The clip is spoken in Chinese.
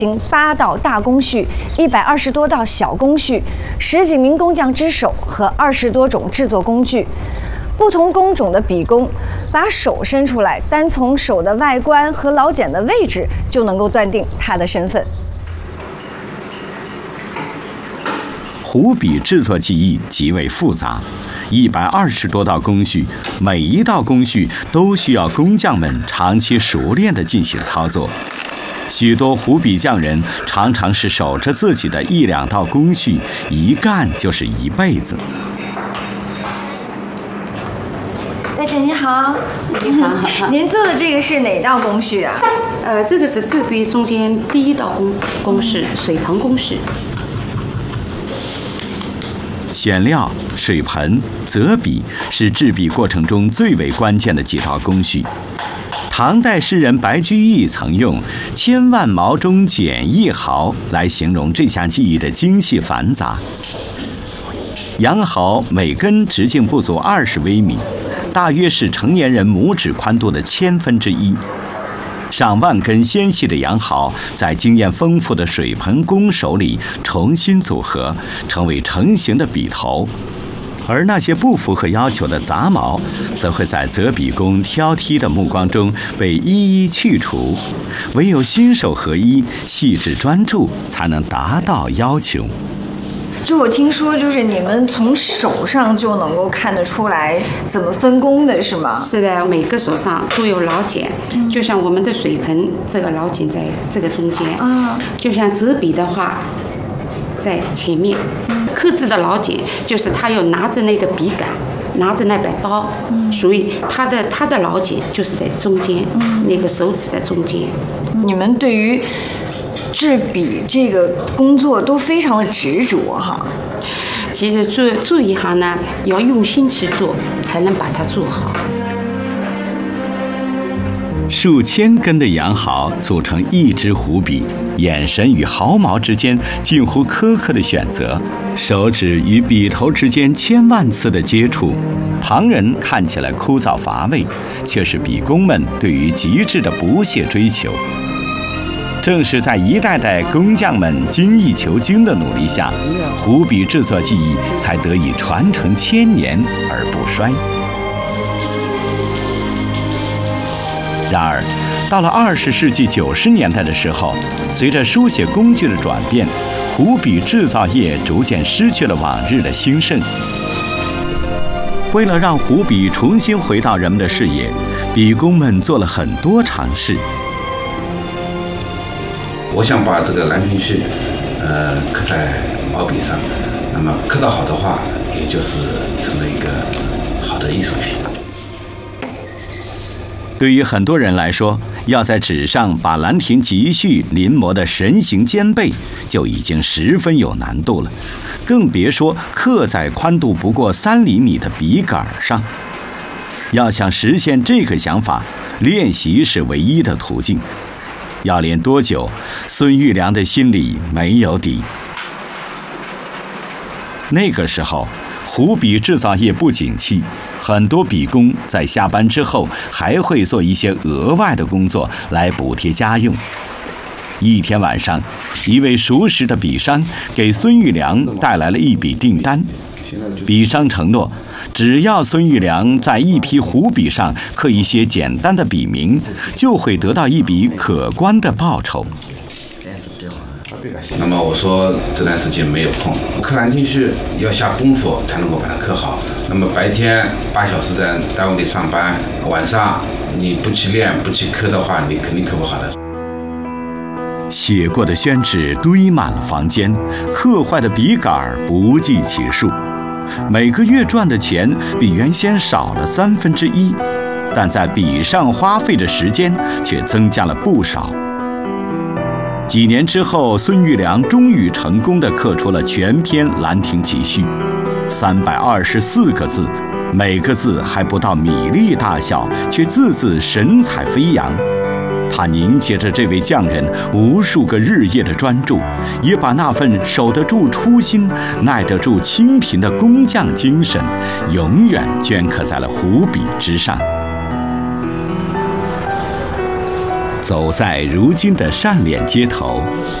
行8道大工序、120多道小工序、10几名工匠之手和20多种制作工具。不同工种的笔工把手伸出来，单从手的外观和老茧的位置就能够断定他的身份。 湖笔制作技艺极为复杂，120多道工序，每一道工序都需要工匠们长期熟练地进行操作。许多湖笔匠人常常是守着自己的1、2道工序，一干就是一辈子。 大姐你好， 你好， 您做的这个是哪道工序啊？ 这个是制笔中间第1道工序，水盆工序。 选料、水盆、择笔是制笔过程中最为关键的几道工序。唐代诗人白居易曾用“千万毛中剪1毫”来形容这项技艺的精细繁杂。羊毫每根直径不足20微米，大约是成年人拇指宽度的1/1000。上万根纤细的羊毫在经验丰富的水盆工手里重新组合，成为成型的笔头。而那些不符合要求的杂毛，则会在择笔工挑剔的目光中被一一去除。唯有心手合一、细致专注，才能达到要求。 就我听说，就是你们从手上就能够看得出来怎么分工的，是吗？ 是的，每个手上都有老茧，就像我们的水盆，这个老茧在这个中间啊。就像择笔的话，在前面，刻字的老茧就是他要拿着那个笔杆，拿着那把刀，所以他的老茧就是在中间，那个手指在中间。 你们对于制笔这个工作都非常的执着哈。 其实做一行呢，要用心去做，才能把它做好。 数千根的羊毫组成一支湖笔，眼神与毫毛之间近乎苛刻的选择，手指与笔头之间千万次的接触，旁人看起来枯燥乏味，却是笔工们对于极致的不懈追求。正是在一代代工匠们精益求精的努力下，湖笔制作技艺才得以传承1000年而不衰。然而，到了20世纪90年代的时候，随着书写工具的转变，湖笔制造业逐渐失去了往日的兴盛。为了让湖笔重新回到人们的视野，笔工们做了很多尝试。 我想把这个《兰亭序》刻在毛笔上，那么刻得好的话，也就是成了一个好的艺术品。 对于很多人来说，要在纸上把《兰亭集序》临摹得神形兼备，就已经十分有难度了，更别说刻在宽度不过3厘米的笔杆上。要想实现这个想法，练习是唯一的途径。要练多久，孙玉良的心里没有底。那个时候，湖笔制造业不景气，很多笔工在下班之后还会做一些额外的工作来补贴家用。一天晚上，一位熟识的笔商给孙玉良带来了一笔订单，笔商承诺，只要孙玉良在一批湖笔上刻一些简单的笔名，就会得到一笔可观的报酬。 那么我说这段时间没有空，刻《兰亭序》要下功夫才能够把它刻好。那么白天8小时在单位里上班，晚上你不去练不去刻的话，你肯定刻不好的。 写过的宣纸堆满了房间，刻坏的笔杆不计其数。每个月赚的钱比原先少了1/3，但在笔上花费的时间却增加了不少。几年之后，孙玉良终于成功地刻出了全篇《兰亭集序》，324个字，每个字还不到米粒大小，却字字神采飞扬。他凝结着这位匠人无数个日夜的专注，也把那份守得住初心、耐得住清贫的工匠精神，永远镌刻在了湖笔之上。 走在如今的单脸街头。